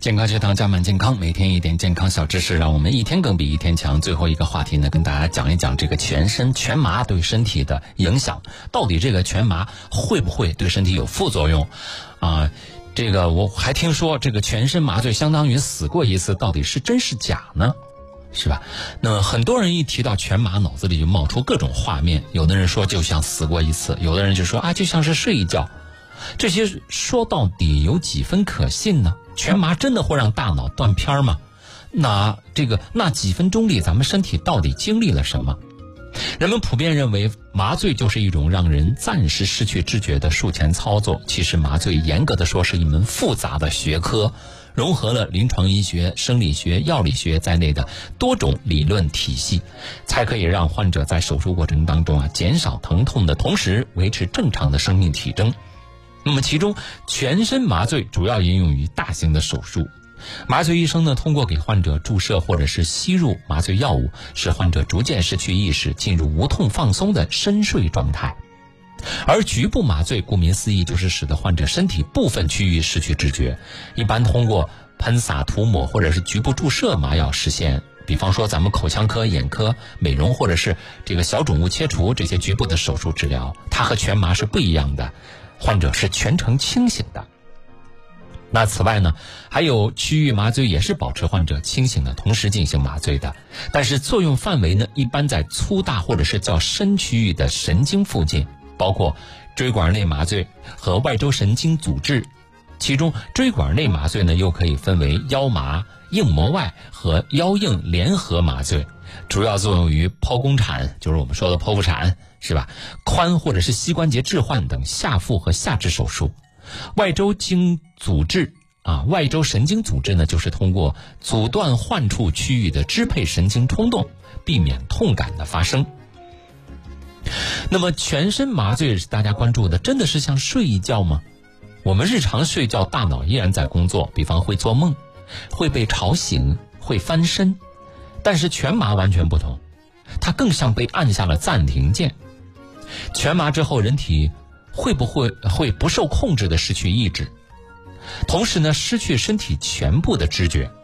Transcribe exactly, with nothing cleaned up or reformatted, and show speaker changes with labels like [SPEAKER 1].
[SPEAKER 1] 健康学堂加满健康，每天一点健康小知识，让我们一天更比一天强。最后一个话题呢，跟大家讲一讲这个全身全麻对身体的影响。到底这个全麻会不会对身体有副作用啊？这个我还听说这个全身麻醉相当于死过一次，到底是真是假呢？是吧？那么很多人一提到全麻，脑子里就冒出各种画面。有的人说就像死过一次，有的人就说啊，就像是睡一觉。这些说到底有几分可信呢？全麻真的会让大脑断片吗？那这个那几分钟里，咱们身体到底经历了什么？人们普遍认为麻醉就是一种让人暂时失去知觉的术前操作。其实麻醉严格的说是一门复杂的学科，融合了临床医学、生理学、药理学在内的多种理论体系，才可以让患者在手术过程当中啊减少疼痛的同时维持正常的生命体征。那么其中全身麻醉主要应用于大型的手术。麻醉医生呢，通过给患者注射或者是吸入麻醉药物，使患者逐渐失去意识，进入无痛放松的深睡状态。而局部麻醉顾名思义就是使得患者身体部分区域失去知觉，一般通过喷洒、涂抹或者是局部注射麻药实现。比方说咱们口腔科、眼科、美容或者是这个小肿物切除这些局部的手术治疗，它和全麻是不一样的，患者是全程清醒的。那此外呢，还有区域麻醉也是保持患者清醒的同时进行麻醉的，但是作用范围呢，一般在粗大或者是较深区域的神经附近，包括椎管内麻醉和外周神经阻滞。其中椎管内麻醉呢，又可以分为腰麻、硬膜外和腰硬联合麻醉，主要作用于剖宫产，就是我们说的剖腹产，是吧？髋或者是膝关节置换等下腹和下肢手术。外周经阻滞啊，外周神经阻滞呢，就是通过阻断患处区域的支配神经冲动，避免痛感的发生。那么全身麻醉是大家关注的，真的是像睡一觉吗？我们日常睡觉，大脑依然在工作，比方会做梦，会被吵醒，会翻身。但是全麻完全不同，它更像被按下了暂停键。全麻之后，人体会不会会不受控制的失去意志，同时呢，失去身体全部的知觉。